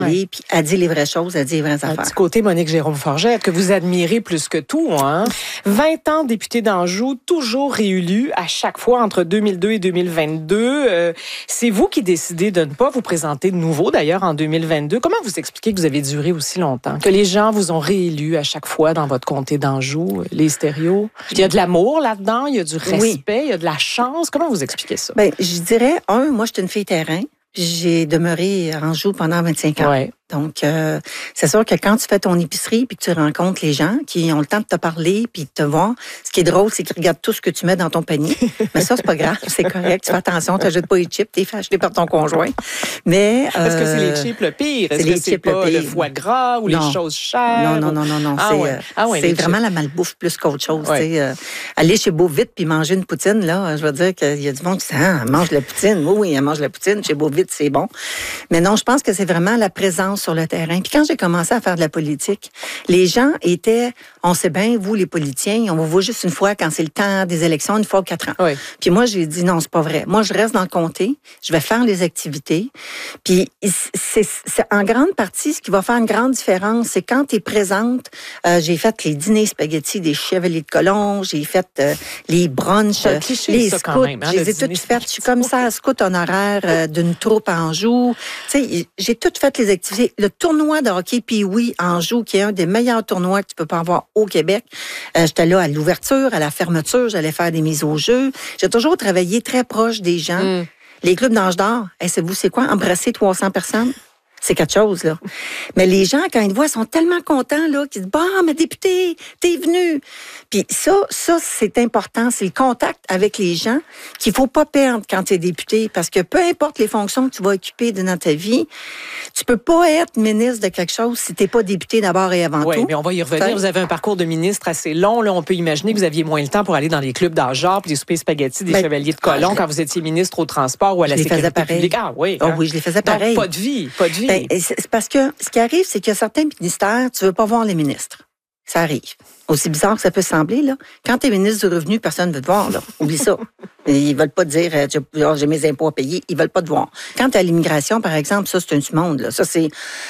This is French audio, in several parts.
puis elle dit les vraies choses, elle dit les vraies Un affaires. petit côté Monique Jérôme-Forget, que vous admirez plus que tout. Hein? 20 ans députée d'Anjou, toujours réélue à chaque fois entre 2002 et 2022. C'est vous qui décidez de ne pas vous présenter de nouveau, d'ailleurs, en 2022. Comment vous expliquez que vous avez duré aussi longtemps? Que les gens vous ont réélu à chaque fois dans votre comté d'Anjou, les stéréos? Il y a de l'amour là-dedans, il y a du respect, il y a de la chance. Comment vous expliquez ça? Ben, je dirais, moi, je suis une fille terrain. J'ai demeuré à Anjou pendant 25 ans. Ouais. Donc, c'est sûr que quand tu fais ton épicerie puis que tu rencontres les gens qui ont le temps de te parler puis de te voir, ce qui est drôle, c'est qu'ils regardent tout ce que tu mets dans ton panier. Mais ça, c'est pas grave, c'est correct. Tu fais attention, tu n'ajoutes pas les chips, t'es fait acheter par ton conjoint. Mais Est-ce que c'est les chips le pire? Est-ce que c'est pas le foie gras ou les choses chères? Non. C'est vraiment la malbouffe plus qu'autre chose. Ouais. Aller chez Beau Vite puis manger une poutine, là, je veux dire qu'il y a du monde qui dit, elle mange de la poutine. Oui, elle mange de la poutine. Chez Beau Vite, c'est bon. Mais non, je pense que c'est vraiment la présence sur le terrain. Puis quand j'ai commencé à faire de la politique, les gens étaient, on sait bien, vous, les politiciens, on vous voit juste une fois quand c'est le temps des élections, une fois aux 4 ans. Oui. Puis moi, j'ai dit non, c'est pas vrai. Moi, je reste dans le comté, je vais faire les activités. Puis c'est en grande partie ce qui va faire une grande différence, c'est quand tu es présente. J'ai fait les dîners spaghettis des Chevaliers de Colomb, j'ai fait les brunchs, les scouts. Je les ai toutes faites. Je suis commissaire scout honoraire d'une troupe à Anjou. Tu sais, j'ai toutes fait les activités. Le tournoi de hockey Pee-Wee Anjou, qui est un des meilleurs tournois que tu peux pas avoir au Québec. J'étais là à l'ouverture, à la fermeture, j'allais faire des mises au jeu. J'ai toujours travaillé très proche des gens. Les clubs d'Ange d'Or, c'est quoi? Embrasser 300 personnes? C'est quelque chose, là. Mais les gens, quand ils te voient, sont tellement contents, là, qu'ils disent, ma députée, t'es venue. Puis ça, c'est important. C'est le contact avec les gens qu'il faut pas perdre quand tu es député. Parce que peu importe les fonctions que tu vas occuper dans ta vie, tu peux pas être ministre de quelque chose si t'es pas député d'abord et avant tout. Oui, mais on va y revenir. Vous avez un parcours de ministre assez long. Là, on peut imaginer que vous aviez moins le temps pour aller dans les clubs d'Ajar puis les soupers spaghettis des Chevaliers de Colomb quand vous étiez ministre au transport ou à la sécurité publique. Ah oui. Oh, oui, je les faisais pareil. Donc, pas de vie. C'est parce que ce qui arrive, c'est qu'il y a certains ministères, tu veux pas voir les ministres. Ça arrive. Aussi bizarre que ça peut sembler, là. Quand tu es ministre du Revenu, personne ne veut te voir, là. Oublie ça. Ils veulent pas te dire, j'ai mes impôts à payer. Ils veulent pas te voir. Quand tu es à l'immigration, par exemple, ça, c'est un monde, là. Ça, c'est,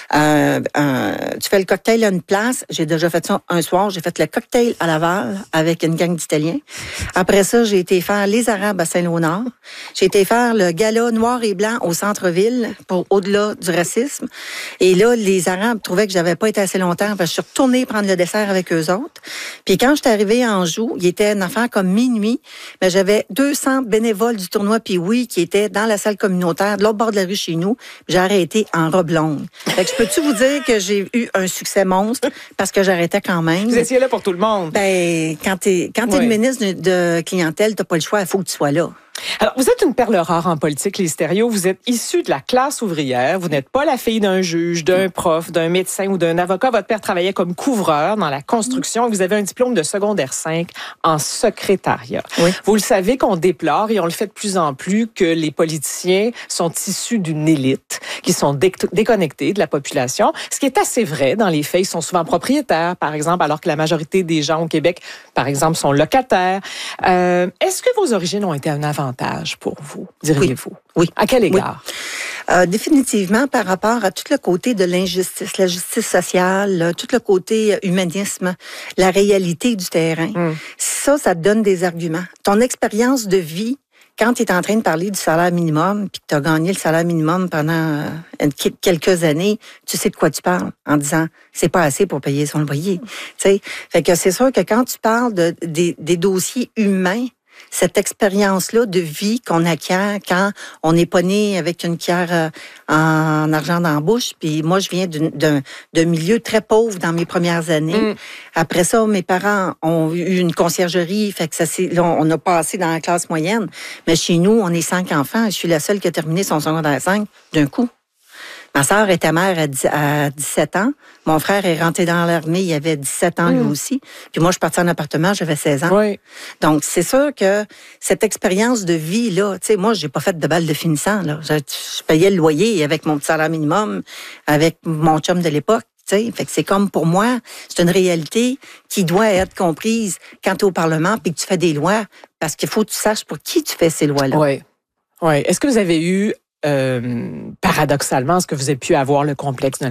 tu fais le cocktail à une place. J'ai déjà fait ça un soir. J'ai fait le cocktail à Laval avec une gang d'Italiens. Après ça, j'ai été faire les Arabes à Saint-Léonard. J'ai été faire le gala noir et blanc au centre-ville pour au-delà du racisme. Et là, les Arabes trouvaient que j'avais pas été assez longtemps parce que je suis retournée prendre le dessert avec eux autres. Puis quand je suis arrivée à Anjou, il était une affaire comme minuit, mais j'avais 200 bénévoles du tournoi Pee-Wee qui étaient dans la salle communautaire de l'autre bord de la rue chez nous. J'ai arrêté en robe longue. Fait que je peux-tu vous dire que j'ai eu un succès monstre parce que j'arrêtais quand même. Vous étiez là pour tout le monde. Ben, quand t'es le ministre de clientèle, t'as pas le choix, il faut que tu sois là. Alors, vous êtes une perle rare en politique, les stéréos. Vous êtes issu de la classe ouvrière. Vous n'êtes pas la fille d'un juge, d'un prof, d'un médecin ou d'un avocat. Votre père travaillait comme couvreur dans la construction et vous avez un diplôme de secondaire 5 en secrétariat. Oui. Vous le savez qu'on déplore et on le fait de plus en plus que les politiciens sont issus d'une élite qui sont déconnectés de la population. Ce qui est assez vrai dans les faits. Ils sont souvent propriétaires, par exemple, alors que la majorité des gens au Québec, par exemple, sont locataires. Est-ce que vos origines ont été un avantage pour vous, diriez-vous? Oui. À quel égard? Oui. Définitivement par rapport à tout le côté de l'injustice, la justice sociale, tout le côté humanisme, la réalité du terrain. Ça te donne des arguments. Ton expérience de vie, quand tu es en train de parler du salaire minimum, puis que tu as gagné le salaire minimum pendant quelques années, tu sais de quoi tu parles en disant c'est pas assez pour payer son loyer. T'sais? Fait que c'est sûr que quand tu parles des dossiers humains, cette expérience-là de vie qu'on acquiert quand on n'est pas né avec une cuillère en argent dans la bouche. Puis moi, je viens d'un milieu très pauvre dans mes premières années. Après ça, mes parents ont eu une conciergerie, fait que on a passé dans la classe moyenne. Mais chez nous, on est 5 enfants. Je suis la seule qui a terminé son secondaire 5 d'un coup. Ma sœur était mère à 17 ans. Mon frère est rentré dans l'armée, il avait 17 ans lui aussi. Puis moi, je suis partie en appartement, j'avais 16 ans. Oui. Donc, c'est sûr que cette expérience de vie-là, tu sais, moi, j'ai pas fait de balle de finissant, là. Je payais le loyer avec mon petit salaire minimum, avec mon chum de l'époque. Fait que c'est comme pour moi, c'est une réalité qui doit être comprise quand tu es au Parlement puis que tu fais des lois, parce qu'il faut que tu saches pour qui tu fais ces lois-là. Oui. Est-ce que vous avez eu paradoxalement, est-ce que vous avez pu avoir le complexe de